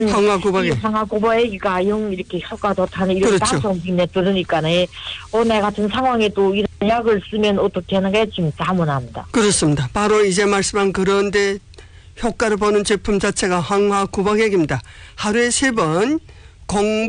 항화구박액. 항화구박액이가 영 이렇게 효과 좋다는 이런 그렇죠. 방송국에 들으니까는 내 같은 상황에도 이런 약을 쓰면 어떻게 하는가 지금 자문합니다. 그렇습니다. 바로 이제 말씀한 그런데 효과를 보는 제품 자체가 항화구박액입니다. 하루에 3번